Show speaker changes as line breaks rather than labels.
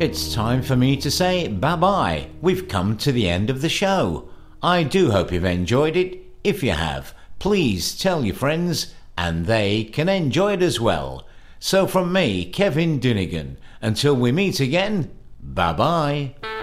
It's time for me to say bye-bye. We've come to the end of the show. I do hope you've enjoyed it. If you have, please tell your friends and they can enjoy it as well. So from me, Kevin Dunigan, until we meet again, bye-bye.